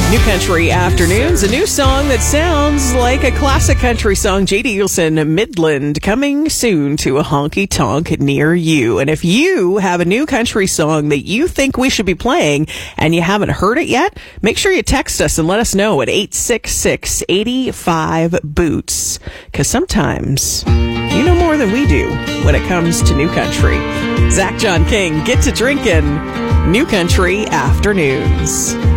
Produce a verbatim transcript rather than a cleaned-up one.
New Country Afternoons, a new song that sounds like a classic country song. J D Eagleson, Midland, coming soon to a honky-tonk near you. And if you have a new country song that you think we should be playing and you haven't heard it yet, make sure you text us and let us know at eight six six, eight five, boots. Because sometimes you know more than we do when it comes to new country. Zach John King, Get to Drinkin', New Country Afternoons.